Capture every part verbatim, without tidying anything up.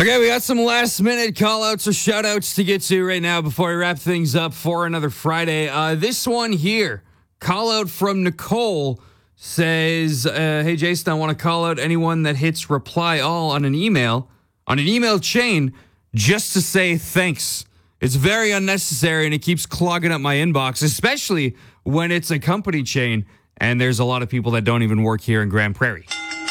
Okay, we got some last minute call outs or shout outs to get to right now before we wrap things up for another Friday. Uh, this one here, call out from Nicole, says, uh, hey, Jason, I want to call out anyone that hits reply all on an email, on an email chain, just to say thanks. It's very unnecessary and it keeps clogging up my inbox, especially when it's a company chain and there's a lot of people that don't even work here in Grand Prairie.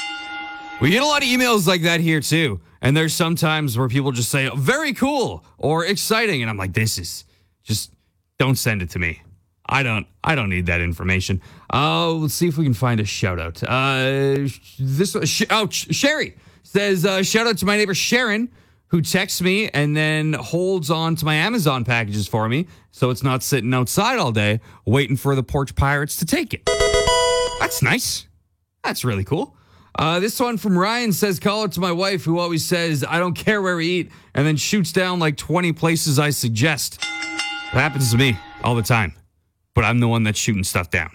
We get a lot of emails like that here too. And there's some times where people just say, very cool or exciting. And I'm like, this is just, don't send it to me. I don't, I don't need that information. Uh, let's see if we can find a shout out. Uh, this, oh, Sherry says, uh, shout out to my neighbor Sharon, who texts me and then holds on to my Amazon packages for me. So it's not sitting outside all day waiting for the porch pirates to take it. That's nice. That's really cool. Uh, this one from Ryan says, call out to my wife who always says, I don't care where we eat, and then shoots down like twenty places I suggest. It happens to me all the time, but I'm the one that's shooting stuff down.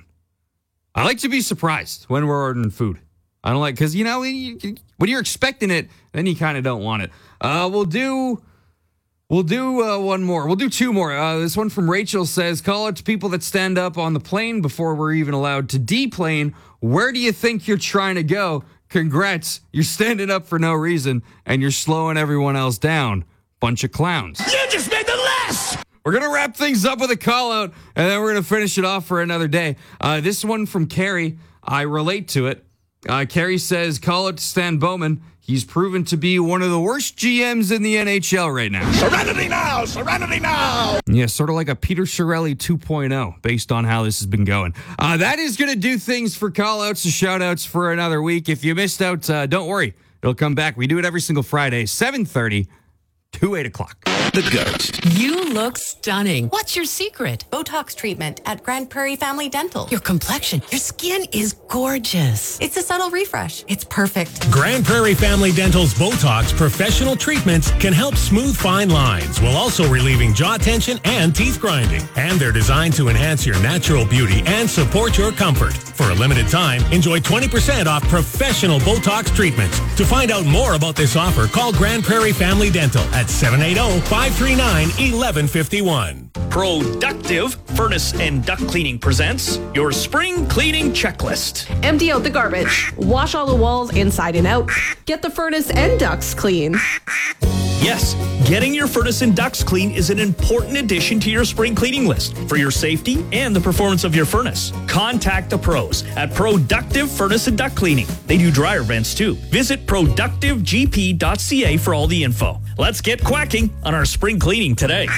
I like to be surprised when we're ordering food. I don't like, because, you know, when, you, when you're expecting it, then you kind of don't want it. Uh, we'll do... We'll do uh, one more. We'll do two more. Uh, this one from Rachel says, call out to people that stand up on the plane before we're even allowed to deplane. Where do you think you're trying to go? Congrats. You're standing up for no reason, and you're slowing everyone else down. Bunch of clowns. You just made the list! We're going to wrap things up with a call out, and then we're going to finish it off for another day. Uh, this one from Carrie. I relate to it. Uh, Carrie says, call out to Stan Bowman. He's proven to be one of the worst G Ms in the N H L right now. Serenity now! Serenity now! Yeah, sort of like a Peter Chiarelli two point oh, based on how this has been going. Uh, that is going to do things for call-outs and shout-outs for another week. If you missed out, uh, don't worry. It'll come back. We do it every single Friday, seven thirty to eight o'clock. The GOAT. You look stunning. What's your secret? Botox treatment at Grand Prairie Family Dental. Your complexion, your skin is gorgeous. It's a subtle refresh. It's perfect. Grand Prairie Family Dental's Botox professional treatments can help smooth fine lines while also relieving jaw tension and teeth grinding. And they're designed to enhance your natural beauty and support your comfort. For a limited time, enjoy twenty percent off professional Botox treatments. To find out more about this offer, call Grand Prairie Family Dental at seven eight zero, five three nine, one one five one. Productive Furnace and Duct Cleaning presents your spring cleaning checklist. Empty out the garbage. Wash all the walls inside and out. Get the furnace and ducts clean. Yes, getting your furnace and ducts clean is an important addition to your spring cleaning list for your safety and the performance of your furnace. Contact the pros at Productive Furnace and Duct Cleaning. They do dryer vents too. Visit productive g p dot c a for all the info. Let's get quacking on our spring cleaning today.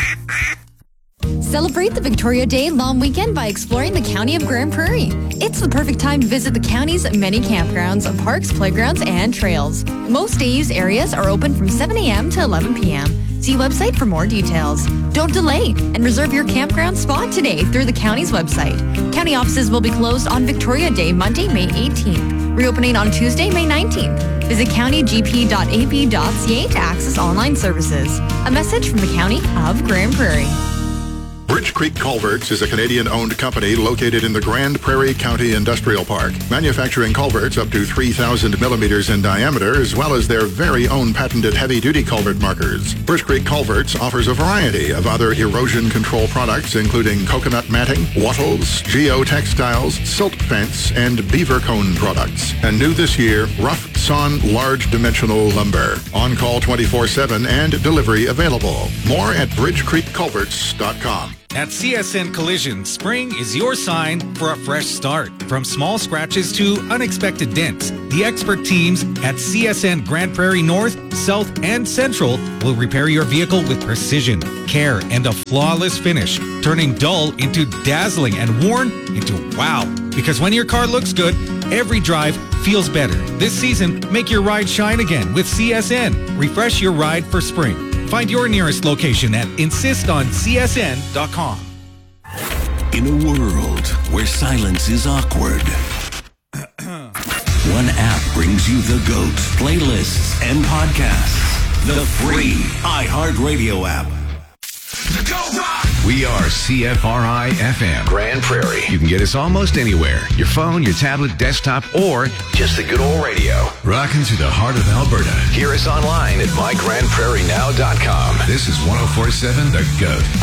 Celebrate the Victoria Day long weekend by exploring the county of Grand Prairie. It's the perfect time to visit the county's many campgrounds, parks, playgrounds, and trails. Most day-use areas are open from seven a.m. to eleven p.m. See website for more details. Don't delay and reserve your campground spot today through the county's website. County offices will be closed on Victoria Day, Monday, May eighteenth. Reopening on Tuesday, May nineteenth. Visit county g p dot a p dot c a to access online services. A message from the County of Grand Prairie. Bridge Creek Culverts is a Canadian-owned company located in the Grand Prairie County Industrial Park, manufacturing culverts up to three thousand millimeters in diameter, as well as their very own patented heavy-duty culvert markers. Bridge Creek Culverts offers a variety of other erosion control products, including coconut matting, wattles, geotextiles, silt fence, and beaver cone products. And new this year, rough sawn large dimensional lumber. On-call twenty-four seven and delivery available. More at bridge creek culverts dot com. At C S N Collision, spring is your sign for a fresh start. From small scratches to unexpected dents, the expert teams at C S N Grand Prairie North, South, and Central will repair your vehicle with precision, care, and a flawless finish, turning dull into dazzling and worn into wow. Because when your car looks good, every drive feels better. This season, make your ride shine again with C S N. Refresh your ride for spring. Find your nearest location at insist on c s n dot com. In a world where silence is awkward, one app brings you the GOAT, playlists, and podcasts. The free iHeartRadio app. We are C F R I F M Grand Prairie. You can get us almost anywhere. Your phone, your tablet, desktop, or just the good old radio. Rocking to the heart of Alberta. Hear us online at my grand prairie now dot com. This is one oh four point seven The Goat.